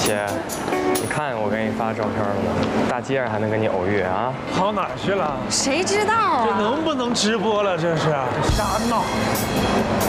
姐，你看我给你发照片了吗？大街上还能跟你偶遇啊？ 跑哪儿去了？ 谁知道啊？ 这能不能直播了？这是瞎闹！